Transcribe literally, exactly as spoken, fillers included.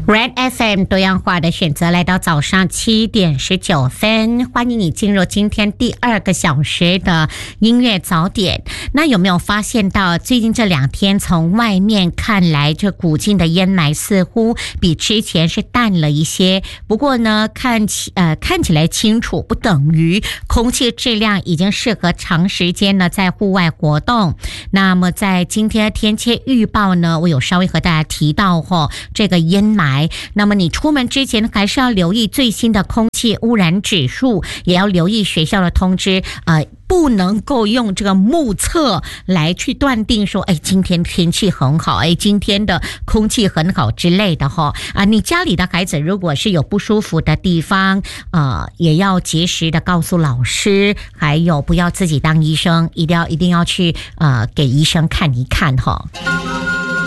Red F M 多样化的选择，来到早上七点十九分，欢迎你进入今天第二个小时的音乐早点。那有没有发现到最近这两天从外面看来，这古晋的烟霾似乎比之前是淡了一些，不过呢看起呃看起来清楚，不等于空气质量已经适合长时间呢在户外活动。那么在今天的天气预报呢，我有稍微和大家提到哦，这个烟霾，那么你出门之前还是要留意最新的空气污染指数，也要留意学校的通知，呃不能够用这个目测来去断定说，哎，今天天气很好，哎，今天的空气很好之类的哈。啊，你家里的孩子如果是有不舒服的地方，呃，也要及时的告诉老师，还有不要自己当医生，一定要一定要去呃给医生看一看哈。